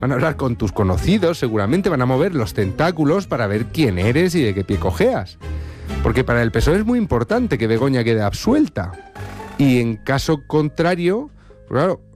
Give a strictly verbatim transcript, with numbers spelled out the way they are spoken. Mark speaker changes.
Speaker 1: van a hablar con tus conocidos, seguramente van a mover los tentáculos para ver quién eres y de qué pie cojeas. Porque para el P S O E es muy importante que Begoña quede absuelta. Y en caso contrario, claro,